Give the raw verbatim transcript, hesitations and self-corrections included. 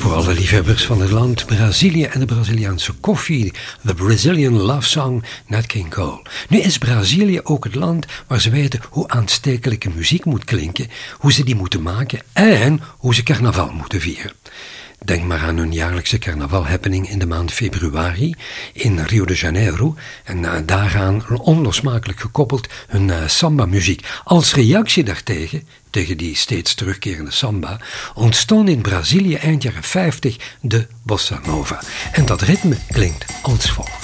Voor alle liefhebbers van het land Brazilië en de Braziliaanse koffie, The Brazilian Love Song, Nat King Cole. Nu is Brazilië ook het land waar ze weten hoe aanstekelijke muziek moet klinken, hoe ze die moeten maken en hoe ze carnaval moeten vieren. Denk maar aan hun jaarlijkse carnavalhappening in de maand februari in Rio de Janeiro en uh, daaraan onlosmakelijk gekoppeld hun uh, samba-muziek. Als reactie daartegen, tegen die steeds terugkerende samba, ontstond in Brazilië eind jaren vijftig de bossa nova. En dat ritme klinkt als volgt.